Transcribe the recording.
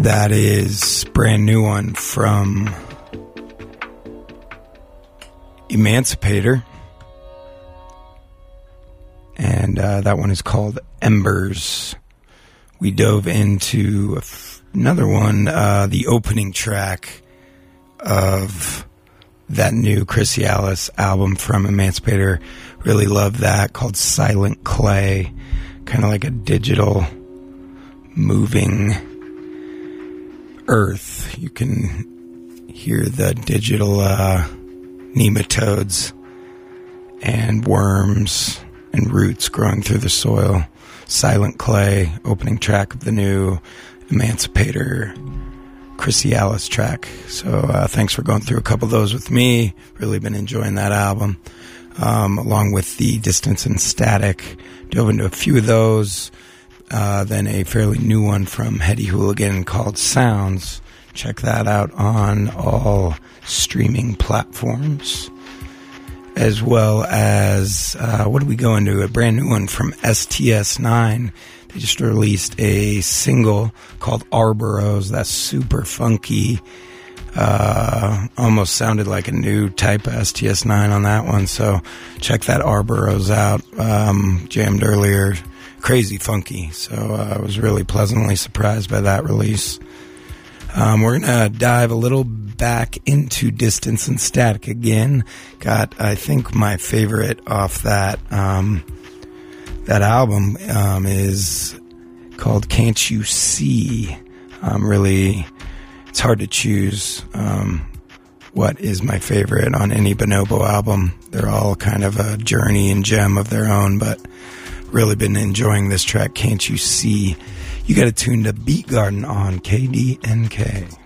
That is brand new one from Emancipator. And that one is called Embers. We dove into another one, the opening track of that new Chris Yalis album from Emancipator. Really love that, called Silent Clay. Kind of like a digital moving earth. You can hear the digital nematodes and worms and roots growing through the soil. Silent Clay, opening track of the new Emancipator Chris Yalis track. So thanks for going through a couple of those with me. Really been enjoying that album. Along with the Distance and Static. Dove into a few of those. Then a fairly new one from Hetty Hooligan called Sounds. Check that out on all streaming platforms. As well as, what did we go into? A brand new one from STS9. They just released a single called Arboros. That's super funky. Almost sounded like a new type of STS9 on that one. So check that Arboros out. Jammed earlier. Crazy funky. So I was really pleasantly surprised by that release. We're going to dive a little back into Distance and Static again. Got, I think, my favorite off that that album is called Can't You See. Really, it's hard to choose what is my favorite on any Bonobo album. They're all kind of a journey and gem of their own, but really been enjoying this track, Can't You See. You got to tune to Beat Garden on KDNK.